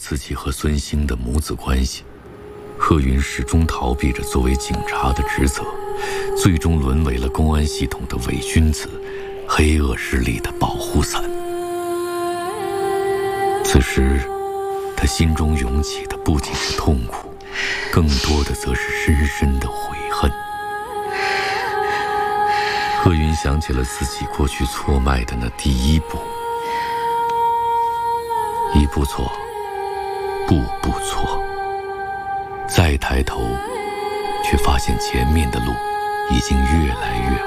自己和孙兴的母子关系，贺云始终逃避着作为警察的职责，最终沦为了公安系统的伪君子，黑恶势力的保护伞。此时他心中涌起的不仅是痛苦，更多的则是深深的悔恨。贺云想起了自己过去错迈的那第一步，一步错，步步错，再抬头却发现前面的路已经越来越